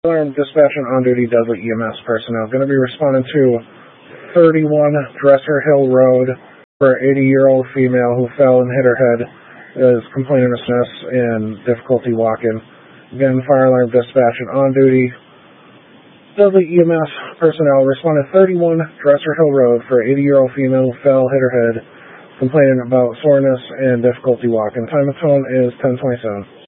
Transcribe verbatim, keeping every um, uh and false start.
Alarm dispatch and on-duty Dudley E M S personnel going to be responding to thirty-one Dresser Hill Road for an eighty-year-old female who fell and hit her head, is complaining of stiffness and difficulty walking. Again, fire alarm dispatch and on-duty Dudley E M S personnel responded to thirty-one Dresser Hill Road for an eighty-year-old female who fell, hit her head, complaining about soreness and difficulty walking. Time of tone is ten twenty-seven.